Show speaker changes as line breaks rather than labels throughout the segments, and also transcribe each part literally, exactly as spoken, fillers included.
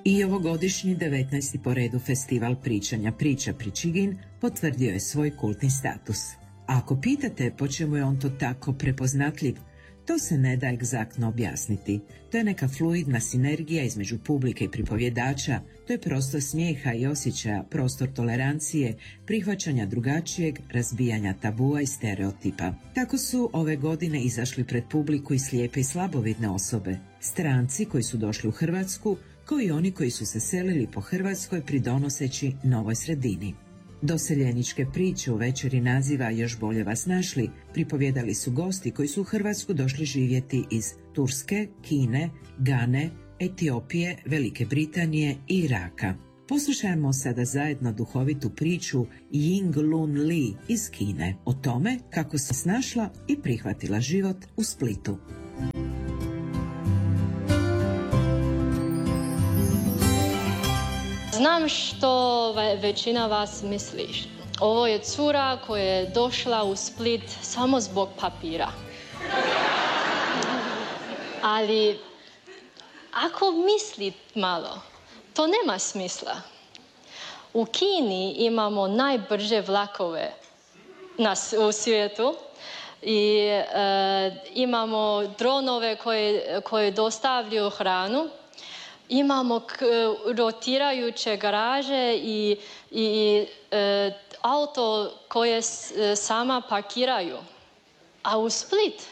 I ovogodišnji devetnaesti po redu festival pričanja priča Pričigin potvrdio je svoj kultni status. A ako pitate po čemu je on to tako prepoznatljiv, to se ne da egzaktno objasniti. To je neka fluidna sinergija između publike i pripovjedača, to je prostor smijeha i osjećaja, prostor tolerancije, prihvaćanja drugačijeg, razbijanja tabua i stereotipa. Tako su ove godine izašli pred publiku i slijepe i slabovidne osobe, stranci koji su došli u Hrvatsku, kao i oni koji su se selili po Hrvatskoj pridonoseći novoj sredini. Doseljeničke priče u večeri naziva Još bolje vas našli pripovjedali su gosti koji su u Hrvatsku došli živjeti iz Turske, Kine, Gane, Etiopije, Velike Britanije i Iraka. Poslušajmo sada zajedno duhovitu priču Ying Lun Li iz Kine o tome kako se snašla i prihvatila život u Splitu.
Znam što većina vas misli. Ovo je cura koja je došla u Split samo zbog papira. Ali ako misli malo, to nema smisla. U Kini imamo najbrže vlakove na, u svijetu i e, imamo dronove koje, koje dostavljaju hranu. Imamo k, rotirajuće garaže i, i e, auto koje s, sama parkiraju. A u Split,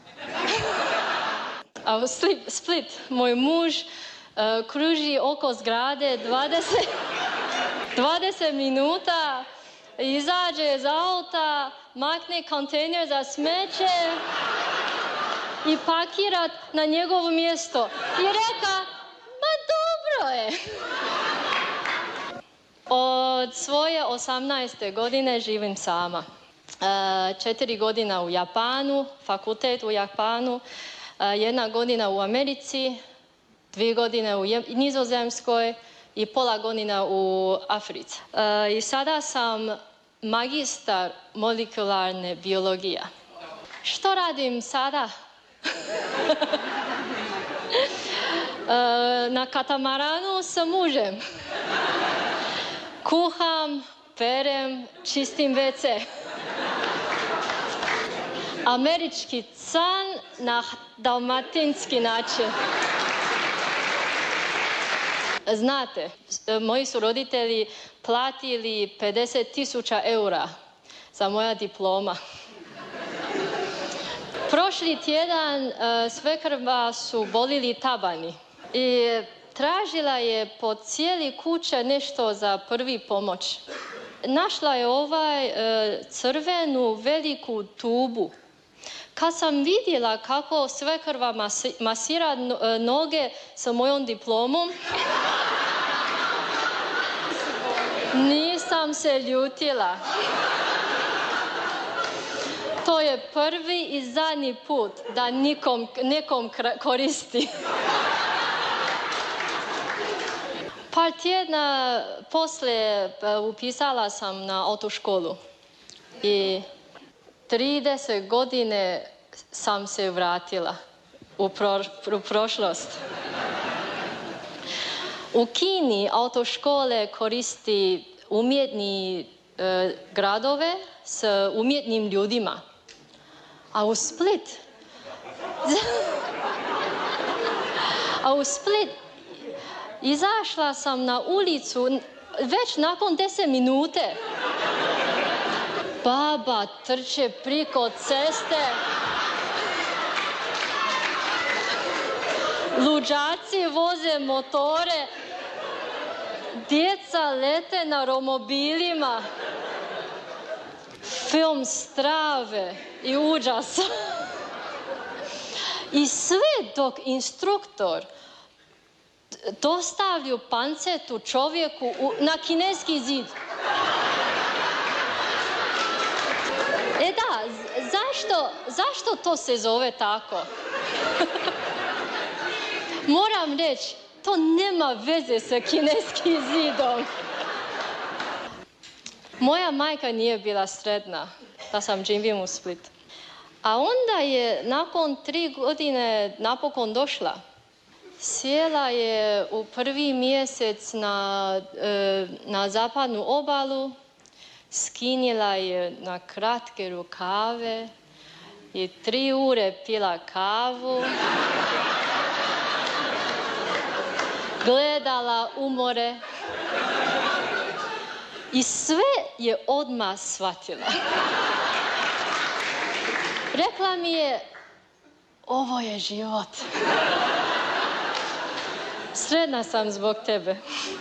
a u Split, Split moj muž e, kruži oko zgrade dvadeset, dvadeset minuta, izađe iz auta, makne kontejner za smeće i parkira na njegovo mjesto. I reka, dobro je. Od svoje osamnaeste godine živim sama. E, četiri godina u Japanu, fakultet u Japanu, e, jedna godina u Americi, dvije godine u Nizozemskoj i pola godina u Africi. E, I sada sam magistar molekularne biologije. Što radim sada? Na katamaranu sa mužem. Kuham, perem, čistim ve ce. Američki san na dalmatinski način. Znate, moji su roditelji platili pedeset tisuća eura za moja diploma. Prošli tjedan uh, svekrva su bolili tabani i tražila je po cijeli kuće nešto za prvi pomoć. Našla je ovaj uh, crvenu veliku tubu. Kad sam vidjela kako svekrva masi, masira noge sa mojom diplomom, nisam se ljutila. To je prvi i zadnji put da nikom, nekom koristi. Par tjedna poslije upisala sam na autoškolu i trideset godine sam se vratila u, pro, u prošlost. U Kini autoškole koristi umjetni e, gradove s umjetnim ljudima. A u Split, a u Split izašla sam na ulicu već nakon deset minute. Baba trče priko ceste. Luđaci voze motore. Djeca lete na romobilima. Film strave i užasa. I sve dok instruktor dostavlju pancetu čovjeku u, na kineski zid. E da, zašto, zašto to se zove tako? Moram reći, to nema veze sa kineskim zidom. Moja majka nije bila sretna da sam živim u Splitu. A onda je nakon tri godine napokon došla. Sjela je u prvi mjesec na, na zapadnu obalu, skinjila je na kratke rukave i tri ure pila kavu, gledala umore i sve je odmah shvatila. Rekla mi je, ovo je život. Sretna sam zbog tebe.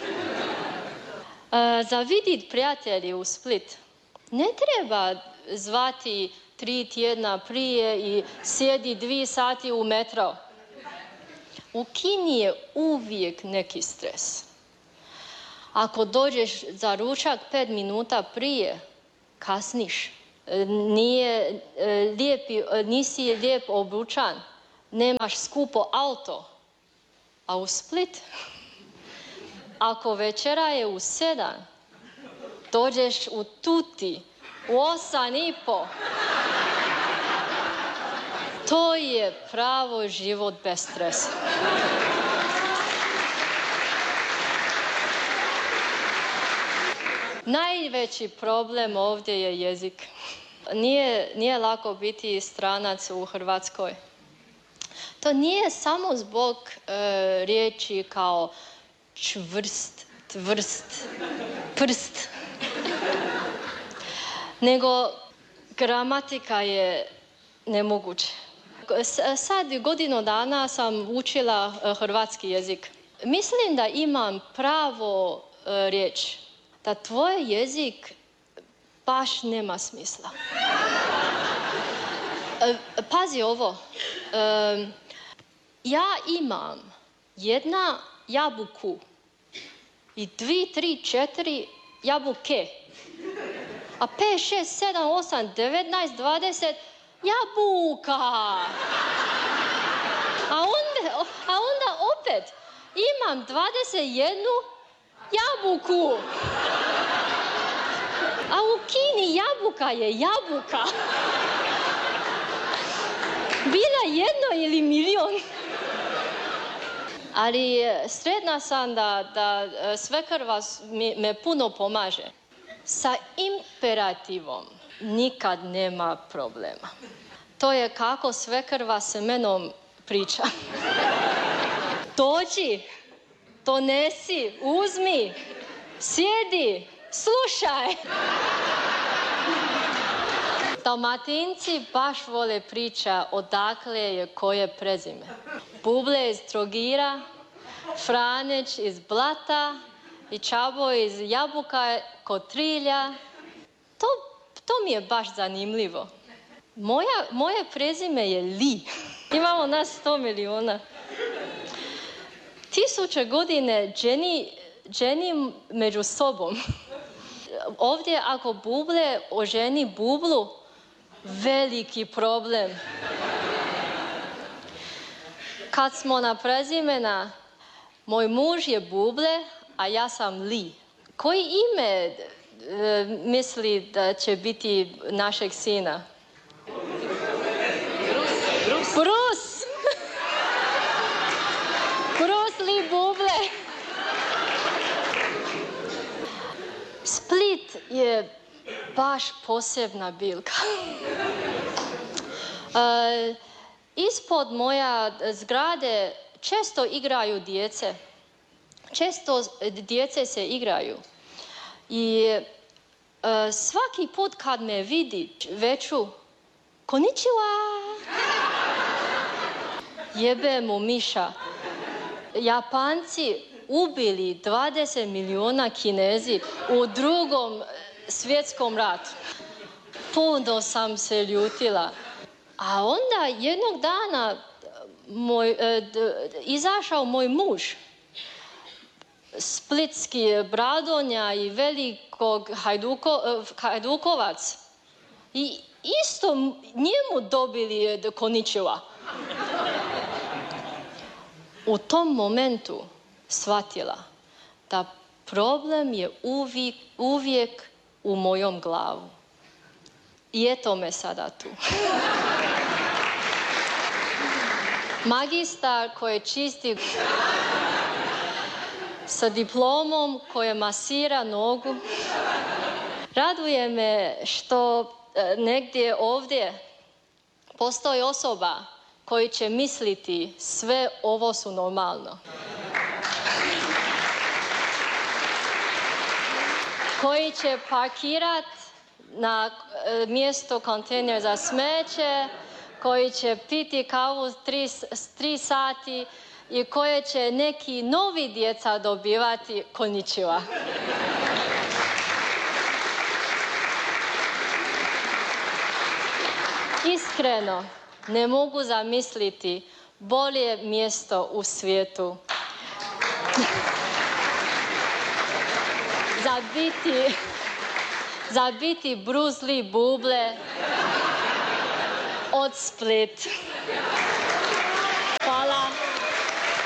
Za vidit prijatelji u Split ne treba zvati tri tjedna prije i sjedi dvi sati u metro. U Kini je uvijek neki stres. Ako dođeš za ručak pet minuta prije, kasniš. Nije lijepi, nisi lijep obučan, nemaš skupo auto. A u Split, ako večera je u sedam, dođeš u Tuti u osam i po. To je pravo život bez stresa. Najveći problem ovdje je jezik. Nije, nije lako biti stranac u Hrvatskoj. To nije samo zbog e, riječi kao čvrst, tvrst, prst. Nego gramatika je nemoguće. Sad godinu dana sam učila hrvatski jezik. Mislim da imam pravo e, riječ. Da tvoj jezik baš nema smisla. E, pazi ovo. E, ja imam jedna jabuku i dvi, tri, četiri jabuke. A pet, šest, sedam, osam, devetnaest, dvadeset jabuka. A onda, a onda opet imam dvadeset jednu jabuku. A u Kini jabuka je jabuka. Bila jedno ili milion. Ali sretna sam da, da svekrva me puno pomaže. Sa imperativom nikad nema problema. To je kako svekrva se menom priča. Dođi, donesi, uzmi, sjedi, slušaj. Dalmatinci baš vole priča odakle je koje prezime. Buble iz Trogira, Franeć iz Blata i Čabo iz Jabuka kod Trilja. To, to mi je baš zanimljivo. Moja, moje prezime je Li. Imamo nas sto miliona. Tisuće godine dženi, dženi među sobom. Ovdje ako Buble oženi Bublu, veliki problem. Kad smo na prezimena, moj muž je Buble, a ja sam Li. Koji ime e, misli da će biti našeg sina? Bruce. Bruce. Bruce Lee Buble. Split je baš posebna biljka. E, ispod moja zgrade često igraju djece. Često djece se igraju. I e, svaki put kad me vidi veću, konnichiwa, jebe mu miša. Japanci ubili dvadeset miliona Kinezi u drugom svjetskom ratu. Puno sam se ljutila. A onda jednog dana moj, e, d, izašao moj muž, splitski Bradonja i velikog hajduko, hajdukovac. I isto njemu dobili konnichiwa. U tom momentu shvatila da problem je uvijek, uvijek u mojom glavu. I eto me sada tu. Magistar koji čisti sa diplomom koja masira nogu. Raduje me što negdje ovdje postoji osoba koji će misliti sve ovo su normalno. Koji će parkirat na mjesto kontejner za smeće, koji će piti kavu tri, tri sati i koje će neki novi djeca dobivati konnichiwa. Iskreno, ne mogu zamisliti bolje mjesto u svijetu za biti, za biti Bruce Lee buble od Split.